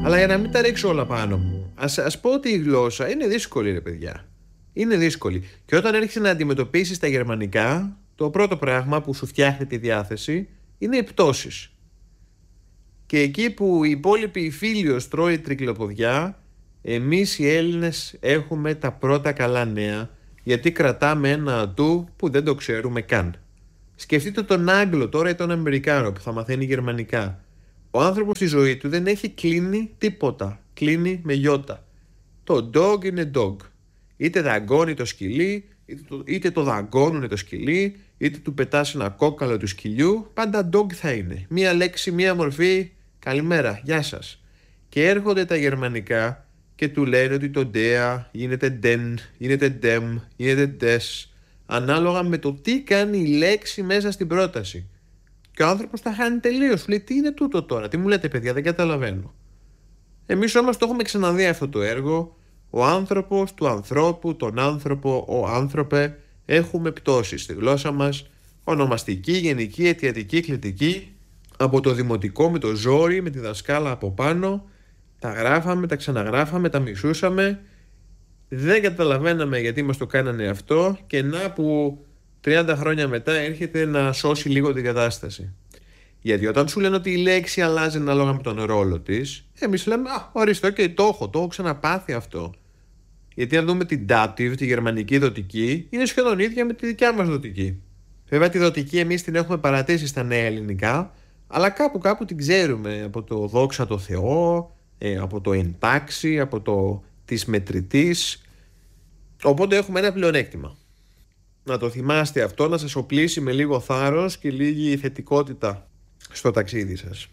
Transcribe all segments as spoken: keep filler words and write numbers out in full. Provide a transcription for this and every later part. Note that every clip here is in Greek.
Αλλά για να μην τα ρίξω όλα πάνω μου, ας, ας πω ότι η γλώσσα είναι δύσκολη, ρε παιδιά. Είναι δύσκολη. Και όταν έρχεσαι να αντιμετωπίσεις τα γερμανικά, το πρώτο πράγμα που σου φτιάχνει τη διάθεση είναι οι πτώσεις. Και εκεί που η υπόλοιπη Φίλιος τρώει τρικλοποδιά, εμείς οι Έλληνες έχουμε τα πρώτα καλά νέα, γιατί κρατάμε ένα ατού που δεν το ξέρουμε καν. Σκεφτείτε τον Άγγλο τώρα ή τον Αμερικάνο που θα μαθαίνει γερμανικά. Ο άνθρωπος στη ζωή του δεν έχει κλείνει τίποτα. Κλείνει με γιώτα. Το dog είναι dog. Είτε δαγκώνει το σκυλί, είτε το, είτε το δαγκώνουνε το σκυλί, είτε του πετάς ένα κόκαλο του σκυλιού, πάντα dog θα είναι. Μία λέξη, μία μορφή, καλημέρα, γεια σας. Και έρχονται τα γερμανικά και του λένε ότι το der γίνεται den, γίνεται dem, γίνεται des, ανάλογα με το τι κάνει η λέξη μέσα στην πρόταση. Και ο άνθρωπος τα χάνει τελείως. Λέει, τι είναι τούτο τώρα, τι μου λέτε παιδιά, δεν καταλαβαίνω. Εμείς όμως το έχουμε ξαναδεί αυτό το έργο. Ο άνθρωπος του ανθρώπου, τον άνθρωπο, ο άνθρωπε, έχουμε πτώσει στη γλώσσα μας, ονομαστική, γενική, αιτιατική, κλητική, από το δημοτικό με το ζόρι, με τη δασκάλα από πάνω, τα γράφαμε, τα ξαναγράφαμε, τα μισούσαμε, δεν καταλαβαίναμε γιατί μας το κάνανε αυτό και να που τριάντα χρόνια μετά έρχεται να σώσει λίγο την κατάσταση. Γιατί όταν σου λένε ότι η λέξη αλλάζει ανάλογα με τον ρόλο της, εμείς λέμε, α, ορίστε, okay, το έχω, το έχω ξαναπάθει αυτό. Γιατί αν δούμε την dative, τη γερμανική δοτική, είναι σχεδόν ίδια με τη δικιά μας δοτική. Βέβαια τη δοτική εμείς την έχουμε παρατήσει στα νέα ελληνικά, αλλά κάπου κάπου την ξέρουμε από το δόξα τω Θεώ, ε, από το εντάξει, από το της μετρητής. Οπότε έχουμε ένα πλεονέκτημα. Να το θυμάστε αυτό, να σας οπλίσει με λίγο θάρρος και λίγη θετικότητα στο ταξίδι σας.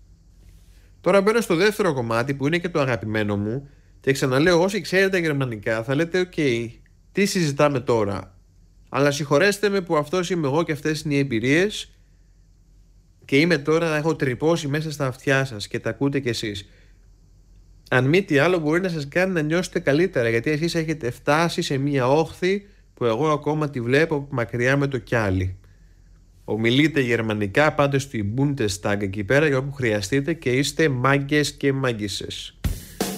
Τώρα μπαίνω στο δεύτερο κομμάτι που είναι και το αγαπημένο μου και ξαναλέω, όσοι ξέρετε γερμανικά θα λέτε οκ, okay, τι συζητάμε τώρα, αλλά συγχωρέστε με που αυτός είμαι εγώ και αυτές είναι οι εμπειρίες και είμαι τώρα, έχω τρυπώσει μέσα στα αυτιά σας και τα ακούτε κι εσείς. Αν μη τι άλλο μπορεί να σας κάνει να νιώσετε καλύτερα, γιατί εσείς έχετε φτάσει σε μια όχθη που εγώ ακόμα τη βλέπω μακριά με το κιάλι. Ομιλείτε γερμανικά, πάτε στη Bundestag εκεί πέρα για όπου χρειαστείτε και είστε μάγκες και μάγκισσες.